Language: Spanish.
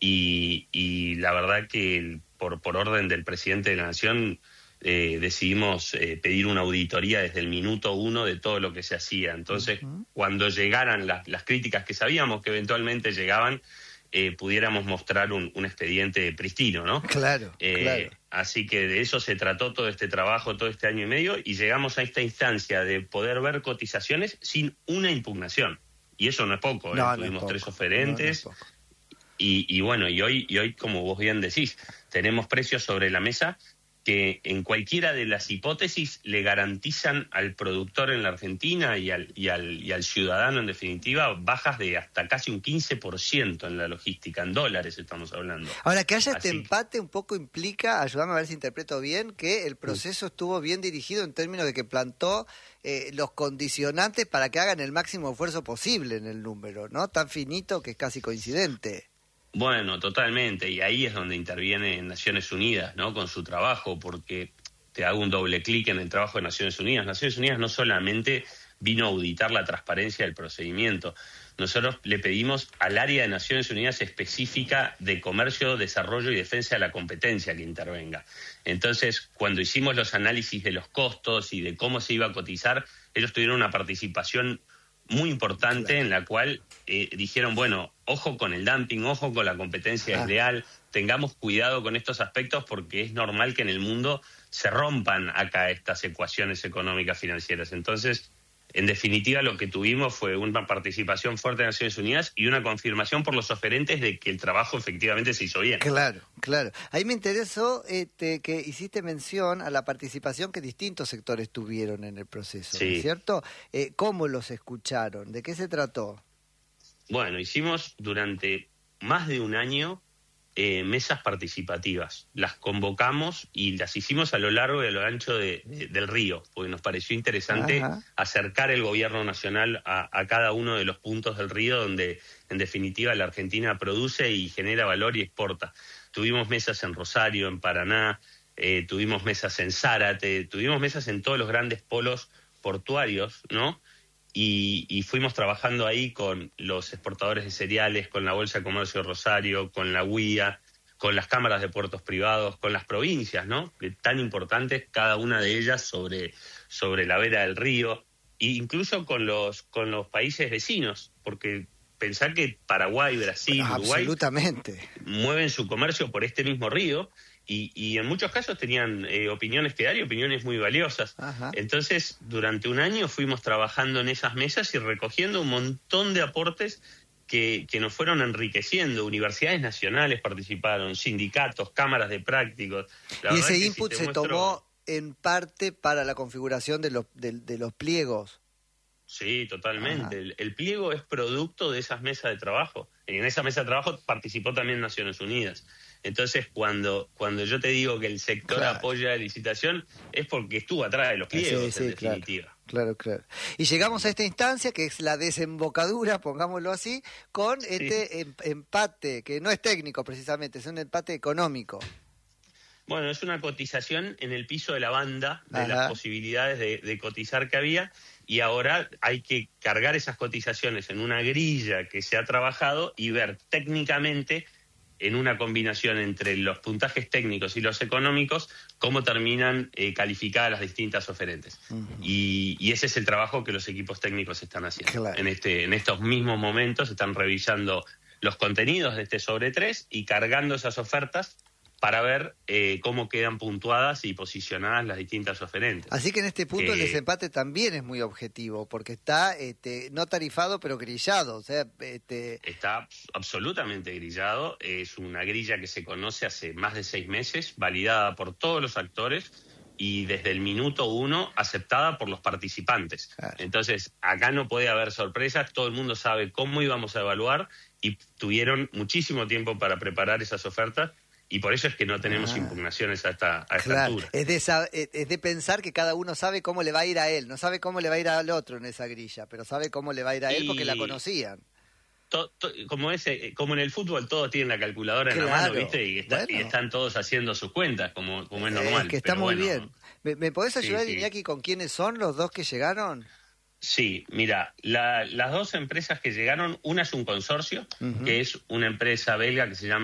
y la verdad que por orden del presidente de la Nación decidimos pedir una auditoría desde el minuto 1 de todo lo que se hacía. Entonces, cuando llegaran las críticas que sabíamos que eventualmente llegaban, pudiéramos mostrar un expediente pristino, ¿no? Claro. Así que de eso se trató todo este trabajo, todo este año y medio, y llegamos a esta instancia de poder ver cotizaciones sin una impugnación. Y eso no es poco, No, tuvimos no es poco. 3 oferentes, No es poco. y bueno, y hoy, como vos bien decís, tenemos precios sobre la mesa que en cualquiera de las hipótesis le garantizan al productor en la Argentina y al ciudadano, en definitiva, bajas de hasta casi un 15% en la logística, en dólares estamos hablando. Ahora, que haya este empate un poco implica, ayúdame a ver si interpreto bien, que el proceso estuvo bien dirigido en términos de que plantó los condicionantes para que hagan el máximo esfuerzo posible en el número, ¿no? Tan finito que es casi coincidente. Bueno, totalmente, y ahí es donde interviene Naciones Unidas, ¿no? Con su trabajo, porque te hago un doble clic en el trabajo de Naciones Unidas. Naciones Unidas no solamente vino a auditar la transparencia del procedimiento, nosotros le pedimos al área de Naciones Unidas específica de Comercio, Desarrollo y Defensa de la Competencia que intervenga. Entonces, cuando hicimos los análisis de los costos y de cómo se iba a cotizar, ellos tuvieron una participación muy importante, claro, en la cual dijeron, bueno, ojo con el dumping, ojo con la competencia desleal, tengamos cuidado con estos aspectos porque es normal que en el mundo se rompan acá estas ecuaciones económicas financieras. Entonces, en definitiva, lo que tuvimos fue una participación fuerte de Naciones Unidas y una confirmación por los oferentes de que el trabajo efectivamente se hizo bien. Claro. Ahí me interesó que hiciste mención a la participación que distintos sectores tuvieron en el proceso, sí, ¿no es cierto? ¿Cómo los escucharon? ¿De qué se trató? Bueno, hicimos durante más de un año mesas participativas. Las convocamos y las hicimos a lo largo y a lo ancho del río, porque nos pareció interesante acercar el gobierno nacional a cada uno de los puntos del río donde, en definitiva, la Argentina produce y genera valor y exporta. Tuvimos mesas en Rosario, en Paraná, tuvimos mesas en Zárate, tuvimos mesas en todos los grandes polos portuarios, ¿no? Y fuimos trabajando ahí con los exportadores de cereales, con la Bolsa de Comercio de Rosario, con la UIA, con las cámaras de puertos privados, con las provincias, ¿no? Que tan importantes cada una de ellas sobre la vera del río, e incluso con los países vecinos, porque pensá que Paraguay, Brasil, Uruguay mueven su comercio por este mismo río. Y en muchos casos tenían opiniones que dar y opiniones muy valiosas. Entonces, durante un año fuimos trabajando en esas mesas y recogiendo un montón de aportes que nos fueron enriqueciendo. Universidades nacionales participaron, sindicatos, cámaras de prácticos. Y ese input se tomó en parte para la configuración de los pliegos. Sí, totalmente. El pliego es producto de esas mesas de trabajo. En esa mesa de trabajo participó también Naciones Unidas. Entonces, cuando yo te digo que el sector apoya la licitación, es porque estuvo atrás de los pliegos, en definitiva. Claro. Y llegamos a esta instancia, que es la desembocadura, pongámoslo así, con este empate, que no es técnico precisamente, es un empate económico. Bueno, es una cotización en el piso de la banda de las posibilidades de cotizar que había, y ahora hay que cargar esas cotizaciones en una grilla que se ha trabajado y ver técnicamente, en una combinación entre los puntajes técnicos y los económicos, cómo terminan calificadas las distintas oferentes. Y ese es el trabajo que los equipos técnicos están haciendo. En estos mismos momentos están revisando los contenidos de este sobre 3 y cargando esas ofertas para ver cómo quedan puntuadas y posicionadas las distintas oferentes. Así que en este punto el desempate también es muy objetivo, porque está no tarifado, pero grillado. O sea, Está absolutamente grillado. Es una grilla que se conoce hace más de 6 meses, validada por todos los actores y desde el minuto 1 aceptada por los participantes. Entonces, acá no puede haber sorpresas, todo el mundo sabe cómo íbamos a evaluar y tuvieron muchísimo tiempo para preparar esas ofertas. Y por eso es que no tenemos impugnaciones a esta altura. Es de pensar que cada uno sabe cómo le va a ir a él. No sabe cómo le va a ir al otro en esa grilla, pero sabe cómo le va a ir a él porque la conocían. Como en el fútbol, todos tienen la calculadora en la mano, ¿viste? Y están todos haciendo sus cuentas, como es normal. Es que está muy bien. ¿Me podés ayudar, Iñaki, con quiénes son los dos que llegaron? Sí, mira, las dos empresas que llegaron, una es un consorcio, que es una empresa belga que se llama